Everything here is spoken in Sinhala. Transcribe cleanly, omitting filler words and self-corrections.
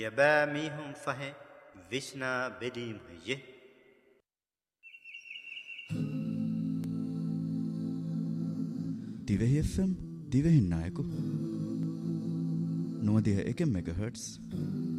يبا ميهم فهي وشنا بديم هي දිවෙහි FM දිවෙහින් නායකු 91 MHz